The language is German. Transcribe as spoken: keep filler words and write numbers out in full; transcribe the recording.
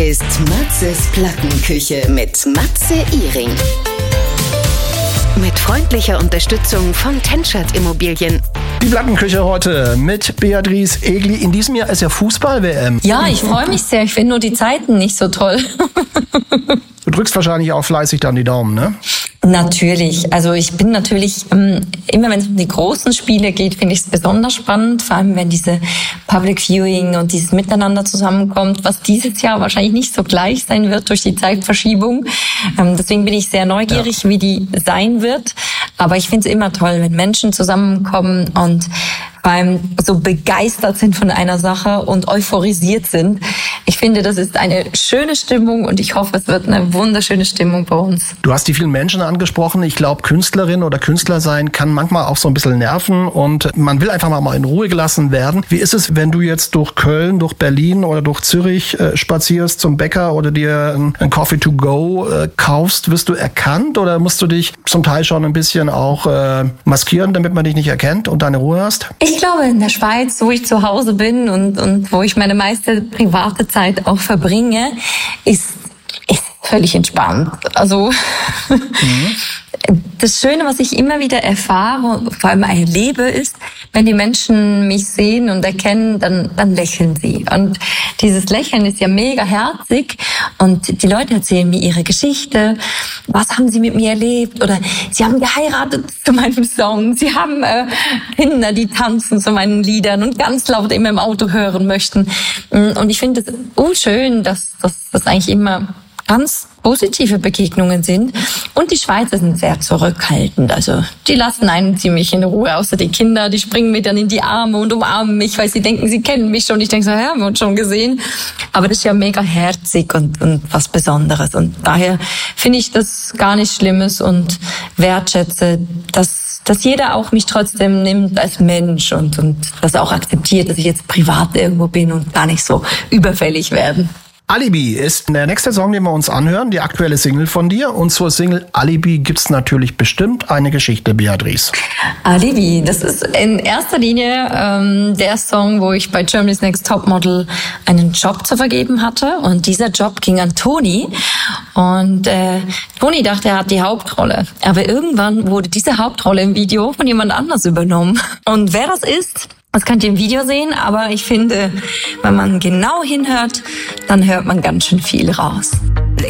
ist Matzes Plattenküche mit Matze Iring. Mit freundlicher Unterstützung von Tenschert Immobilien. Die Plattenküche heute mit Beatrice Egli. In diesem Jahr ist ja Fußball-W M. Ja, ich freue mich sehr. Ich finde nur die Zeiten nicht so toll. Du drückst wahrscheinlich auch fleißig dann die Daumen, ne? Natürlich. Also ich bin natürlich, ähm, immer wenn es um die großen Spiele geht, finde ich es besonders spannend. Vor allem, wenn diese Public Viewing und dieses Miteinander zusammenkommt, was dieses Jahr wahrscheinlich nicht so gleich sein wird durch die Zeitverschiebung. Ähm, deswegen bin ich sehr neugierig, ja. wie die sein wird. Aber ich finde es immer toll, wenn Menschen zusammenkommen und beim so begeistert sind von einer Sache und euphorisiert sind. Ich finde, das ist eine schöne Stimmung und ich hoffe, es wird eine wunderschöne Stimmung bei uns. Du hast die vielen Menschen angesprochen. Ich glaube, Künstlerin oder Künstler sein kann manchmal auch so ein bisschen nerven und man will einfach mal in Ruhe gelassen werden. Wie ist es, wenn du jetzt durch Köln, durch Berlin oder durch Zürich äh, spazierst zum Bäcker oder dir ein, ein Coffee to go äh, kaufst? Wirst du erkannt oder musst du dich zum Teil schon ein bisschen auch äh, maskieren, damit man dich nicht erkennt und deine Ruhe hast? Ich glaube, in der Schweiz, wo ich zu Hause bin und, und wo ich meine meiste private Zeit auch verbringe, ist, ist völlig entspannt. Also mhm. das Schöne, was ich immer wieder erfahre, vor allem erlebe, ist, wenn die Menschen mich sehen und erkennen, dann, dann lächeln sie. Und dieses Lächeln ist ja mega herzig und die Leute erzählen mir ihre Geschichte. Was haben sie mit mir erlebt? Oder sie haben geheiratet zu meinem Song. Sie haben äh, Kinder, die tanzen zu meinen Liedern und ganz laut immer im Auto hören möchten. Und ich finde es so schön, dass das eigentlich immer ganz positive Begegnungen sind. Und die Schweizer sind sehr zurückhaltend. Also die lassen einen ziemlich in Ruhe, außer die Kinder. Die springen mir dann in die Arme und umarmen mich, weil sie denken, sie kennen mich schon. Ich denke so, ja, haben wir uns schon gesehen. Aber das ist ja mega herzig und, und was Besonderes. Und daher finde ich das gar nicht Schlimmes und wertschätze, dass, dass jeder auch mich trotzdem nimmt als Mensch und, und das auch akzeptiert, dass ich jetzt privat irgendwo bin und gar nicht so überfällig werden. Alibi ist der nächste Song, den wir uns anhören, die aktuelle Single von dir. Und zur Single Alibi gibt's natürlich bestimmt eine Geschichte, Beatrice. Alibi, das ist in erster Linie ähm, der Song, wo ich bei Germany's Next Topmodel einen Job zu vergeben hatte. Und dieser Job ging an Toni. Und äh, Toni dachte, er hat die Hauptrolle. Aber irgendwann wurde diese Hauptrolle im Video von jemand anders übernommen. Und wer das ist, das könnt ihr im Video sehen, aber ich finde, wenn man genau hinhört, dann hört man ganz schön viel raus.